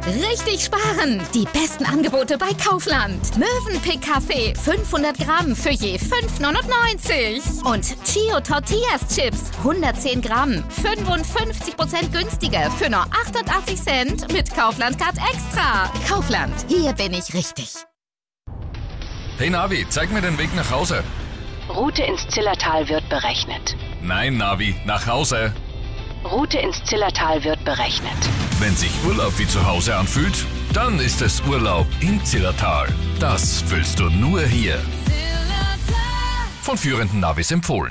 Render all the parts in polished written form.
Richtig sparen! Die besten Angebote bei Kaufland. Mövenpick Kaffee 500 Gramm für je 5,99. Und Chio Tortillas Chips 110 Gramm 55% günstiger für nur 88 Cent mit Kaufland Card Extra. Kaufland, hier bin ich richtig. Hey Navi, zeig mir den Weg nach Hause. Route ins Zillertal wird berechnet. Nein, Navi, nach Hause. Route ins Zillertal wird berechnet. Wenn sich Urlaub wie zu Hause anfühlt, dann ist es Urlaub im Zillertal. Das fühlst du nur hier. Von führenden Navis empfohlen.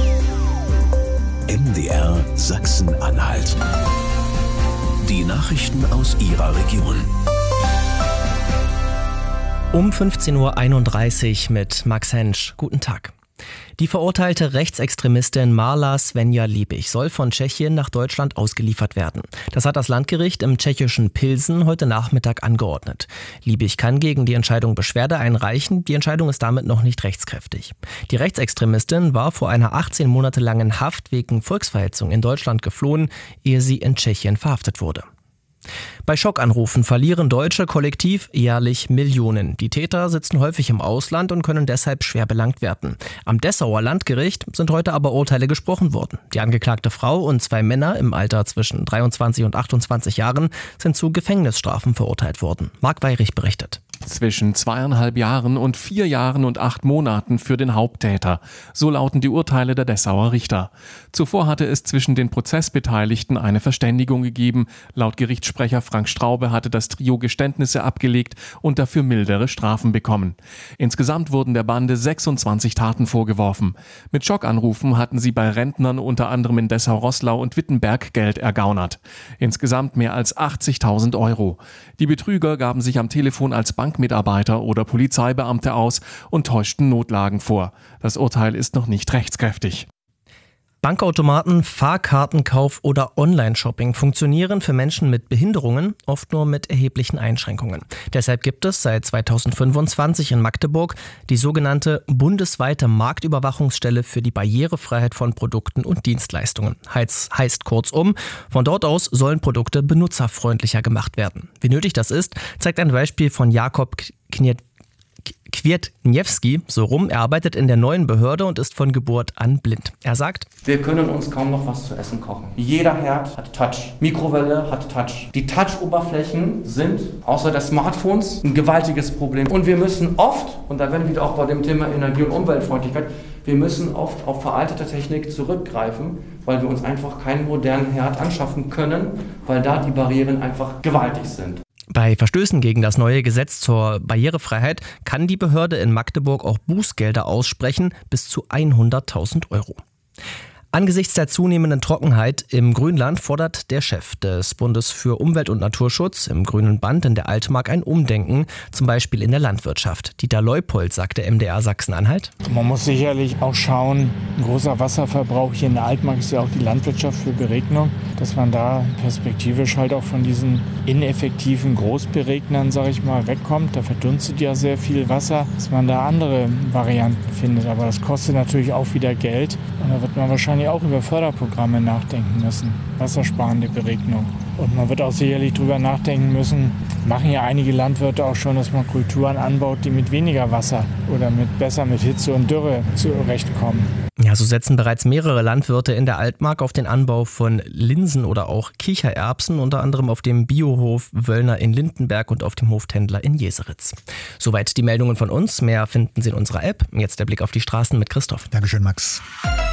MDR Sachsen-Anhalt. Die Nachrichten aus Ihrer Region. Um 15.31 Uhr mit Max Hensch. Guten Tag. Die verurteilte Rechtsextremistin Marla Svenja Liebig soll von Tschechien nach Deutschland ausgeliefert werden. Das hat das Landgericht im tschechischen Pilsen heute Nachmittag angeordnet. Liebig kann gegen die Entscheidung Beschwerde einreichen. Die Entscheidung ist damit noch nicht rechtskräftig. Die Rechtsextremistin war vor einer 18 Monate langen Haft wegen Volksverhetzung in Deutschland geflohen, ehe sie in Tschechien verhaftet wurde. Bei Schockanrufen verlieren Deutsche kollektiv jährlich Millionen. Die Täter sitzen häufig im Ausland und können deshalb schwer belangt werden. Am Dessauer Landgericht sind heute aber Urteile gesprochen worden. Die angeklagte Frau und 2 Männer im Alter zwischen 23 und 28 Jahren sind zu Gefängnisstrafen verurteilt worden. Marc Weyrich berichtet. Zwischen 2,5 Jahren und 4 Jahren und 8 Monaten für den Haupttäter. So lauten die Urteile der Dessauer Richter. Zuvor hatte es zwischen den Prozessbeteiligten eine Verständigung gegeben. Laut Gerichtssprecher Frank Straube hatte das Trio Geständnisse abgelegt und dafür mildere Strafen bekommen. Insgesamt wurden der Bande 26 Taten vorgeworfen. Mit Schockanrufen hatten sie bei Rentnern unter anderem in Dessau-Roßlau und Wittenberg Geld ergaunert. Insgesamt mehr als 80.000 €. Die Betrüger gaben sich am Telefon als Bankmitarbeiter oder Polizeibeamte aus und täuschten Notlagen vor. Das Urteil ist noch nicht rechtskräftig. Bankautomaten, Fahrkartenkauf oder Online-Shopping funktionieren für Menschen mit Behinderungen oft nur mit erheblichen Einschränkungen. Deshalb gibt es seit 2025 in Magdeburg die sogenannte bundesweite Marktüberwachungsstelle für die Barrierefreiheit von Produkten und Dienstleistungen. Heißt kurzum, von dort aus sollen Produkte benutzerfreundlicher gemacht werden. Wie nötig das ist, zeigt ein Beispiel von Jakob Kwietniewski so rum. Er arbeitet in der neuen Behörde und ist von Geburt an blind. Er sagt: Wir können uns kaum noch was zu essen kochen. Jeder Herd hat Touch. Mikrowelle hat Touch. Die Touch-Oberflächen sind außer der Smartphones ein gewaltiges Problem. Und wir müssen oft, und da werden wir wieder auch bei dem Thema Energie- und Umweltfreundlichkeit, wir müssen oft auf veraltete Technik zurückgreifen, weil wir uns einfach keinen modernen Herd anschaffen können, weil da die Barrieren einfach gewaltig sind. Bei Verstößen gegen das neue Gesetz zur Barrierefreiheit kann die Behörde in Magdeburg auch Bußgelder aussprechen, bis zu 100.000 €. Angesichts der zunehmenden Trockenheit im Grünland fordert der Chef des Bundes für Umwelt- und Naturschutz im Grünen Band in der Altmark ein Umdenken, zum Beispiel in der Landwirtschaft. Dieter Leupold sagte MDR Sachsen-Anhalt: Man muss sicherlich auch schauen, ein großer Wasserverbrauch hier in der Altmark ist ja auch die Landwirtschaft für Beregnung, dass man da perspektivisch halt auch von diesen ineffektiven Großberegnern, sage ich mal, wegkommt. Da verdunstet ja sehr viel Wasser, dass man da andere Varianten findet. Aber das kostet natürlich auch wieder Geld und da wird man wahrscheinlich auch über Förderprogramme nachdenken müssen, wassersparende Beregnung. Und man wird auch sicherlich drüber nachdenken müssen, machen ja einige Landwirte auch schon, dass man Kulturen anbaut, die mit weniger Wasser oder besser mit Hitze und Dürre zurechtkommen. Ja, so setzen bereits mehrere Landwirte in der Altmark auf den Anbau von Linsen oder auch Kichererbsen, unter anderem auf dem Biohof Wöllner in Lindenberg und auf dem Hof Tendler in Jeseritz. Soweit die Meldungen von uns. Mehr finden Sie in unserer App. Jetzt der Blick auf die Straßen mit Christoph. Dankeschön, Max.